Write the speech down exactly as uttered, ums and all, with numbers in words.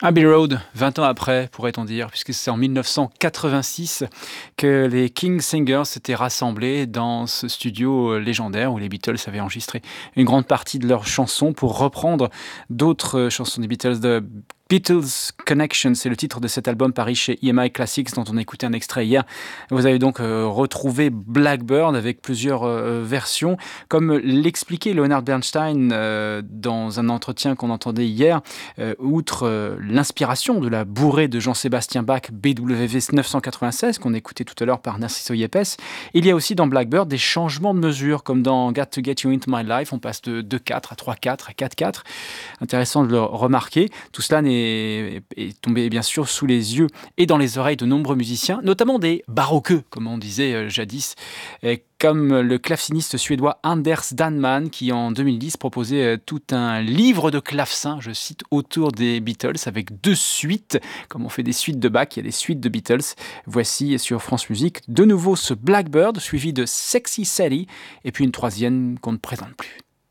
Abbey Road, vingt ans après, pourrait-on dire, puisque c'est en mille neuf cent quatre-vingt-six que les King Singers s'étaient rassemblés dans ce studio légendaire où les Beatles avaient enregistré une grande partie de leurs chansons pour reprendre d'autres chansons des Beatles. De Beatles Connection, c'est le titre de cet album paru chez E M I Classics dont on a écouté un extrait hier. Vous avez donc euh, retrouvé Blackbird avec plusieurs euh, versions. Comme l'expliquait Leonard Bernstein euh, dans un entretien qu'on entendait hier, euh, outre euh, l'inspiration de la bourrée de Jean-Sébastien Bach B W V neuf cent quatre-vingt-seize qu'on écoutait tout à l'heure par Narciso Yepes, il y a aussi dans Blackbird des changements de mesure, comme dans Got to Get You Into My Life, on passe de deux quatre à trois quatre à quatre quatre. Intéressant de le remarquer. Tout cela n'est est, est tombé bien sûr sous les yeux et dans les oreilles de nombreux musiciens, notamment des baroqueux, comme on disait euh, jadis, et comme le claveciniste suédois Anders Dahlman qui en deux mille dix proposait euh, tout un livre de clavecin, je cite, autour des Beatles avec deux suites, comme on fait des suites de Bach, il y a des suites de Beatles. Voici sur France Musique de nouveau ce Blackbird suivi de Sexy Sally et puis une troisième qu'on ne présente plus.